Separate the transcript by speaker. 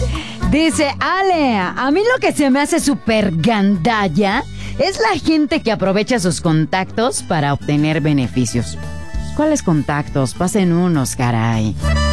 Speaker 1: Dice Ale, a mí lo que se me hace súper gandalla es la gente que aprovecha sus contactos para obtener beneficios. ¿Cuáles contactos? Pasen unos, caray.